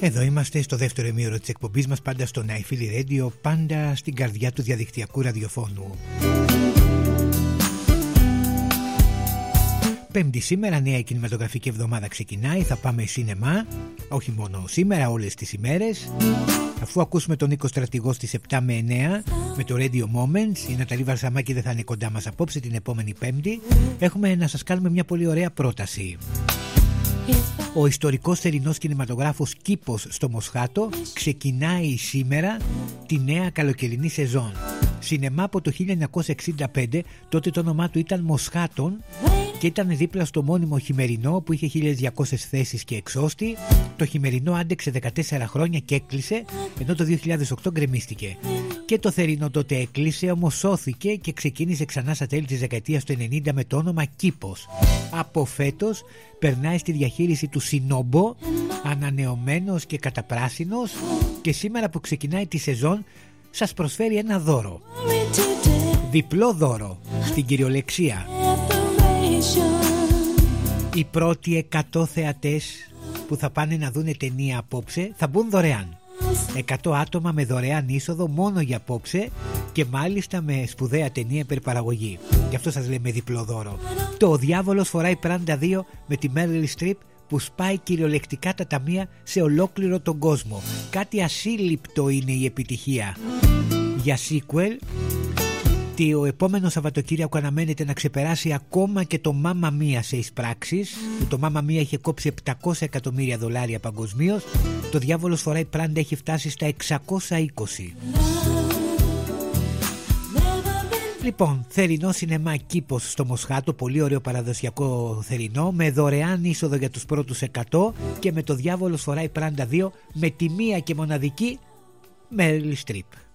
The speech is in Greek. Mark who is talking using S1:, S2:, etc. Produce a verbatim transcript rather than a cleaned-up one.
S1: Εδώ είμαστε στο δεύτερο ημίωρο της εκπομπής μας, πάντα στο Ναϊφίλι Radio, πάντα στην καρδιά του διαδικτυακού ραδιοφώνου. Πέμπτη σήμερα, νέα κινηματογραφική εβδομάδα ξεκινάει. Θα πάμε σινεμά, όχι μόνο σήμερα, όλες τις ημέρες. Αφού ακούσουμε τον Νίκο Στρατηγό στις επτά με εννέα με το Radio Moments, η Ναταλή Βαρσαμάκη δεν θα είναι κοντά μας απόψε την επόμενη Πέμπτη. Έχουμε να σας κάνουμε μια πολύ ωραία πρόταση. Ο ιστορικός θερινός κινηματογράφος Κήπος στο Μοσχάτο ξεκινάει σήμερα τη νέα καλοκαιρινή σεζόν. Σινεμά από το χίλια εννιακόσια εξήντα πέντε, τότε το όνομά του ήταν Μοσχάτων και ήταν δίπλα στο μόνιμο Χειμερινό που είχε χίλιες διακόσιες θέσεις και εξώστη. Το Χειμερινό άντεξε δεκατέσσερα χρόνια και έκλεισε, ενώ το δύο χιλιάδες οκτώ γκρεμίστηκε. Και το Θερινό τότε έκλεισε, όμως σώθηκε και ξεκίνησε ξανά στα τέλη της δεκαετίας του ενενήντα με το όνομα Κήπος. Από φέτος περνάει στη διαχείριση του Σινόμπο, ανανεωμένος και καταπράσινος, και σήμερα που ξεκινάει τη σεζόν σας προσφέρει ένα δώρο. Διπλό δώρο στην κυριολεξία. Οι πρώτοι εκατό θεατές που θα πάνε να δούνε ταινία απόψε θα μπουν δωρεάν. εκατό άτομα με δωρεάν είσοδο μόνο για απόψε, και μάλιστα με σπουδαία ταινία υπερπαραγωγή. Γι' αυτό σας λέμε διπλό δώρο. Το «Ο Διάβολος φοράει πράντα δύο» με τη Meryl Streep, που σπάει κυριολεκτικά τα ταμεία σε ολόκληρο τον κόσμο. Κάτι ασύλληπτο είναι η επιτυχία. Για sequel, το επόμενο Σαββατοκύριακο αναμένεται να ξεπεράσει ακόμα και το Mamma Mia σε εισπράξεις, που το Mamma Mia είχε κόψει επτακόσια εκατομμύρια δολάρια παγκοσμίως. Το Διάβολος φοράει πράντα έχει φτάσει στα εξακόσια είκοσι. Λοιπόν, θερινό σινεμά Κήπος στο Μοσχάτο, πολύ ωραίο παραδοσιακό θερινό, με δωρεάν είσοδο για τους πρώτους εκατό και με το Διάβολος φοράει πράντα δύο με τη μία και μοναδική Meryl Streep.